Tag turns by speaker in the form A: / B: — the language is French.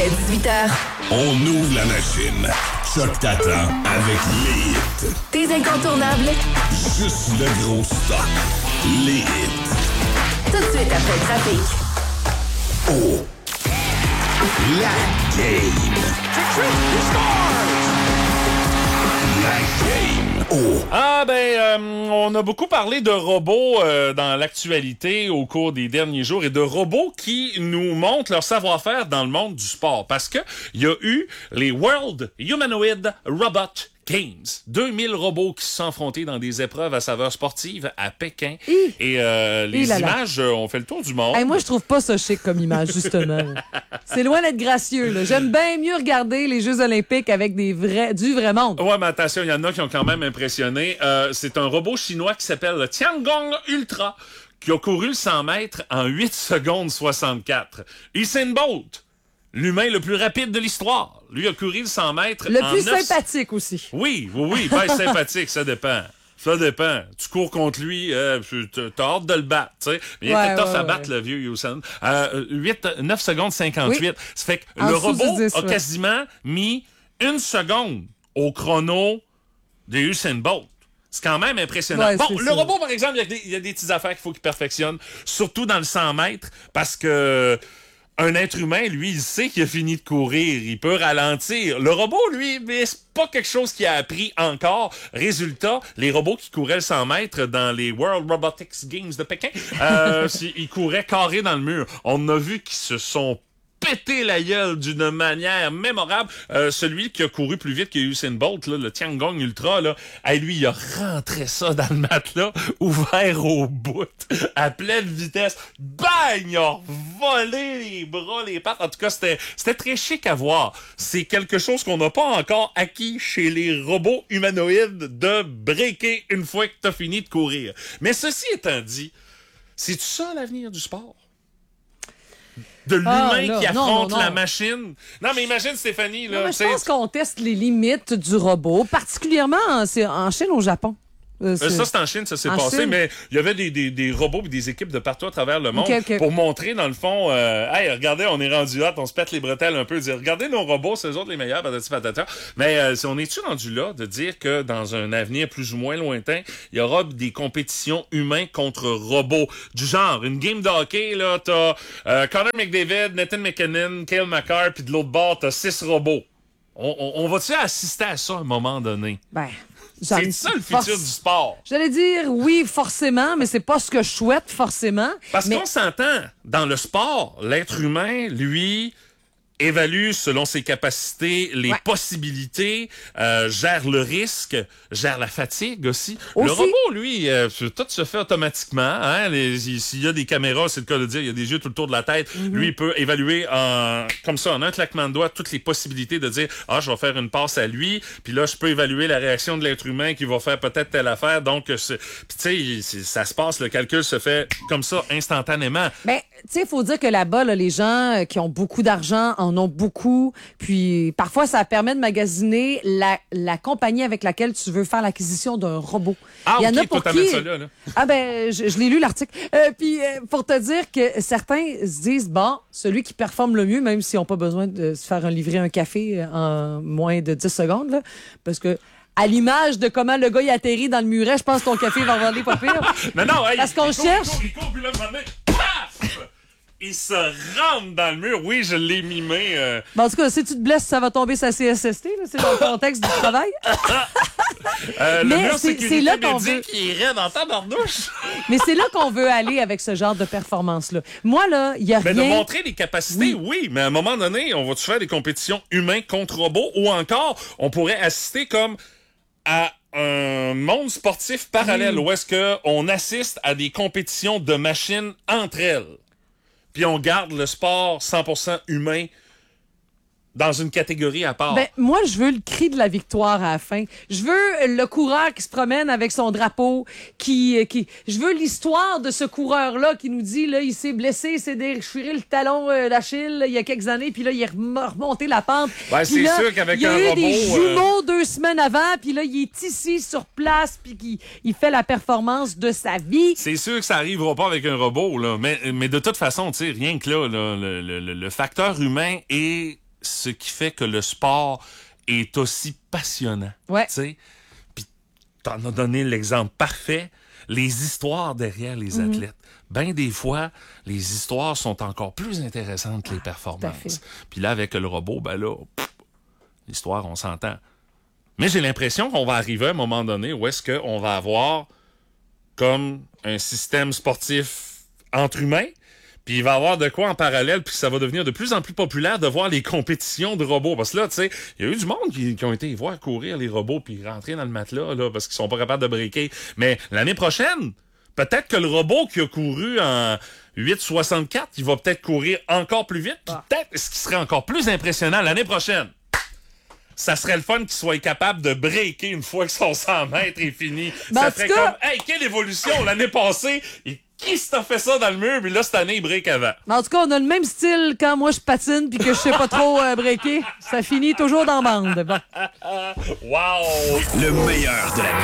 A: 18h.
B: On ouvre la machine. Choc t'attend avec les hits.
A: Tes incontournables.
B: Juste le gros stock. Les hits.
A: Tout de suite après le trafic.
B: Oh. La game. La game. Oh.
C: Ah on a beaucoup parlé de robots dans l'actualité au cours des derniers jours et de robots qui nous montrent leur savoir-faire dans le monde du sport. Parce que il y a eu les World Humanoid Robot Games. 2000 robots qui se sont affrontés dans des épreuves à saveur sportive à Pékin. Et les images ont fait le tour du monde.
D: Hey, moi, je trouve pas ça chic comme image, justement. C'est loin d'être gracieux, là. J'aime bien mieux regarder les Jeux olympiques avec du vrai monde.
C: Ouais, mais attention, il y en a qui ont quand même impressionné. C'est un robot chinois qui s'appelle le Tiangong Ultra qui a couru le 100 mètres en 8 secondes 64. Usain Bolt, l'humain le plus rapide de l'histoire. Lui a couru le 100 mètres
D: le
C: en
D: plus
C: 9...
D: sympathique aussi.
C: Oui, ben sympathique, ça dépend. Ça dépend. Tu cours contre lui, t'as hâte de le battre, tu sais. Mais il était tough à battre, le vieux Usain. 9 secondes 58. Oui. Ça fait que le robot a quasiment mis 1 seconde au chrono de Usain Bolt. C'est quand même impressionnant.
D: Ouais,
C: bon, le robot, par exemple, il y a des petites affaires qu'il faut qu'il perfectionne, surtout dans le 100 mètres, parce que un être humain, lui, il sait qu'il a fini de courir. Il peut ralentir. Le robot, lui, mais c'est pas quelque chose qu'il a appris encore. Résultat, les robots qui couraient le 100 mètres dans les World Robotics Games de Pékin, ils couraient carré dans le mur. On a vu qu'ils se sont pété la gueule d'une manière mémorable. Celui qui a couru plus vite que Usain Bolt, là, le Tiangong Ultra, là, lui, il a rentré ça dans le matelas, ouvert au bout, à pleine vitesse. Bang! Il a volé les bras, les pattes. En tout cas, c'était très chic à voir. C'est quelque chose qu'on n'a pas encore acquis chez les robots humanoïdes de breaker une fois que t'as fini de courir. Mais ceci étant dit, c'est-tu ça l'avenir du sport? De l'humain qui affronte la machine. Non, mais imagine, Stéphanie. Là,
D: je pense qu'on teste les limites du robot, particulièrement en Chine, au Japon.
C: Ça, c'est en Chine, ça s'est passé, mais il y avait des robots et des équipes de partout à travers le monde pour montrer, dans le fond, hey, regardez, on est rendu là, on se pète les bretelles un peu, dire, regardez nos robots, c'est eux autres les meilleurs, patati patata. Mais on est-tu rendu là de dire que dans un avenir plus ou moins lointain, il y aura des compétitions humains contre robots? Du genre, une game de hockey, là, t'as Connor McDavid, Nathan McKinnon, Cale Makar, puis de l'autre bord, t'as 6 robots. On va-tu assister à ça à un moment donné?
D: Ben...
C: C'est ça le futur du sport.
D: J'allais dire oui, forcément, mais c'est pas ce que je souhaite, forcément.
C: Parce qu'on s'entend, dans le sport, l'être humain, lui, évalue selon ses capacités, les possibilités, gère le risque, gère la fatigue aussi. Le robot, lui, tout se fait automatiquement. Hein? S'il y a des caméras, c'est le cas de dire, il y a des yeux tout le tour de la tête. Lui, il peut évaluer comme ça, en un claquement de doigts, toutes les possibilités de dire, je vais faire une passe à lui, puis là, je peux évaluer la réaction de l'être humain qui va faire peut-être telle affaire. Donc, puis tu sais, ça se passe, le calcul se fait comme ça, instantanément.
D: Mais, tu sais, il faut dire que là-bas, les gens qui ont beaucoup d'argent en ont beaucoup. Puis parfois, ça permet de magasiner la compagnie avec laquelle tu veux faire l'acquisition d'un robot.
C: Il y en a pour qui... ça là.
D: Ah ben, je l'ai lu l'article. Puis pour te dire que certains se disent, bon, celui qui performe le mieux, même s'ils n'ont pas besoin de se faire livrer un café en moins de 10 secondes, là, parce que à l'image de comment le gars il atterrit dans le muret, je pense que ton café va vendre pas pire.
C: Non,
D: parce qu'on cherche...
C: Il se rentre dans le mur. Oui, je l'ai mimé.
D: En tout cas, si tu te blesses, ça va tomber sa CSST. Là. C'est dans le contexte du travail.
C: Mais c'est là qu'on veut... qui irait dans ta barnouche.
D: Mais c'est là qu'on veut aller avec ce genre de performance-là. Moi, là, il y a rien...
C: De montrer des capacités, oui. Mais à un moment donné, on va-tu faire des compétitions humains contre robots? Ou encore, on pourrait assister comme à un monde sportif parallèle où est-ce qu'on assiste à des compétitions de machines entre elles. Puis on garde le sport 100% humain dans une catégorie à part.
D: Ben, moi, je veux le cri de la victoire à la fin. Je veux le coureur qui se promène avec son drapeau, je veux l'histoire de ce coureur-là qui nous dit, là, il s'est blessé, il s'est déchiré le talon d'Achille il y a quelques années, puis là, il est remonté la pente.
C: Ben, c'est sûr qu'avec un robot...
D: Il y a eu des jumeaux 2 semaines avant, puis là, il est ici, sur place, puis il fait la performance de sa vie.
C: C'est sûr que ça arrivera pas avec un robot, là. Mais de toute façon, tu sais, rien que là, le facteur humain est ce qui fait que le sport est aussi passionnant.
D: Ouais.
C: Tu sais? Puis t'en as donné l'exemple parfait. Les histoires derrière les athlètes. Ben des fois, les histoires sont encore plus intéressantes que les performances. Puis là, avec le robot, ben là, l'histoire, on s'entend. Mais j'ai l'impression qu'on va arriver à un moment donné où est-ce qu'on va avoir comme un système sportif entre humains, puis il va y avoir de quoi en parallèle, puis ça va devenir de plus en plus populaire de voir les compétitions de robots. Parce que là, tu sais, il y a eu du monde qui ont été voir courir les robots puis rentrer dans le matelas, là, parce qu'ils sont pas capables de breaker. Mais l'année prochaine, peut-être que le robot qui a couru en 8,64, il va peut-être courir encore plus vite, puis peut-être ce qui serait encore plus impressionnant l'année prochaine. Ça serait le fun qu'il soit capable de breaker une fois que son 100 mètres est fini. Ça ferait comme, hey, quelle évolution! L'année passée, qui t'a fait ça dans le mur? Puis là, cette année, il break avant.
D: Mais en tout cas, on a le même style quand moi je patine puis que je sais pas trop breaker. Ça finit toujours dans la bande. Bon.
C: Wow!
B: Le meilleur de la